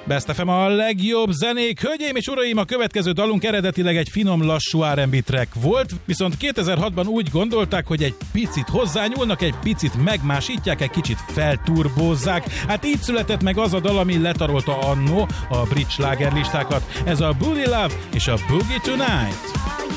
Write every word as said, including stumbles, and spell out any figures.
Best ef em a legjobb zenék. Hölgyeim és uraim, a következő dalunk eredetileg egy finom, lassú er and bé track volt, viszont kétezer-hatban úgy gondolták, hogy egy picit hozzányúlnak, egy picit megmásítják, egy kicsit felturbózzák. Hát így született meg az a dal, ami letarolta annó a brit slágerlistákat. Ez a Bully Love és a Boogie Tonight.